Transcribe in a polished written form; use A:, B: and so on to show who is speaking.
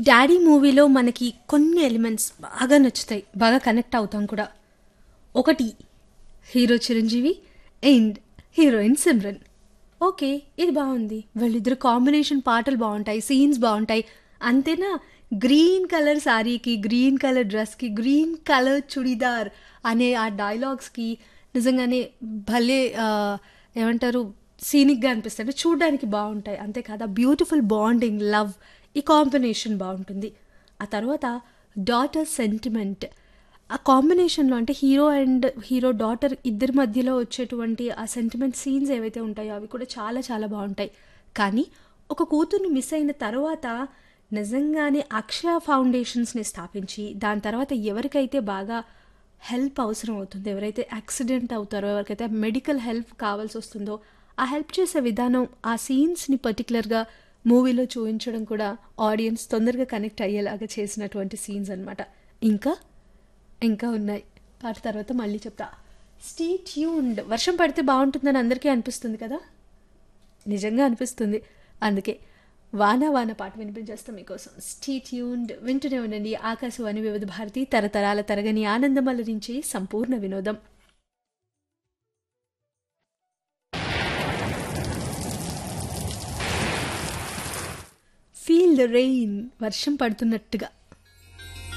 A: Daddy మూవీలో మనకి కొన్ని ఎలిమెంట్స్ బాగా నచ్చుతాయి, బాగా కనెక్ట్ అవుతాం కూడా. ఒకటి hero Chiranjeevi and heroine Simran. Okay, ఇది బాగుంది, వీళ్ళిద్దరు కాంబినేషన్ పాటలు బాగుంటాయి, సీన్స్ బాగుంటాయి. అంతేనా, గ్రీన్ కలర్ శారీకి, గ్రీన్ కలర్ డ్రెస్కి, గ్రీన్ కలర్ చుడిదార్ అనే ఆ డైలాగ్స్కి నిజంగానే భలే ఏమంటారు, సీనిక్గా అనిపిస్తాయి, చూడడానికి బాగుంటాయి. అంతేకాదు ఆ బ్యూటిఫుల్ బాండింగ్, లవ్, ఈ కాంబినేషన్ బాగుంటుంది. ఆ తర్వాత డాటర్ సెంటిమెంట్, ఆ కాంబినేషన్లో అంటే హీరో అండ్ హీరో డాటర్ ఇద్దరి మధ్యలో వచ్చేటువంటి ఆ సెంటిమెంట్ సీన్స్ ఏవైతే ఉంటాయో అవి కూడా చాలా చాలా బాగుంటాయి. కానీ ఒక కూతుర్ని మిస్ అయిన తర్వాత నిజంగానే అక్షయ ఫౌండేషన్స్ని స్థాపించి దాని తర్వాత ఎవరికైతే బాగా హెల్ప్ అవసరం అవుతుందో, ఎవరైతే యాక్సిడెంట్ అవుతారో, ఎవరికైతే మెడికల్ హెల్ప్ కావాల్సి వస్తుందో ఆ హెల్ప్ చేసే విధానం, ఆ సీన్స్ని పర్టికులర్గా మూవీలో చూపించడం కూడా ఆడియన్స్ తొందరగా కనెక్ట్ అయ్యేలాగా చేసినటువంటి సీన్స్ అనమాట. ఇంకా ఇంకా ఉన్నాయి, పాట తర్వాత మళ్ళీ చెప్తా. Stay tuned. వర్షం పడితే బాగుంటుందని అందరికీ అనిపిస్తుంది కదా, నిజంగా అనిపిస్తుంది. అందుకే వాన వాన పాట వినిపించేస్తాం మీకోసం. స్టే ట్యూన్డ్, వింటూనే ఉండండి ఆకాశవాణి వివిధ భారతి, తరతరాల తరగని ఆనందం అలరించే సంపూర్ణ వినోదం. ఫీల్ ద రెయిన్, వర్షం పడుతున్నట్టుగా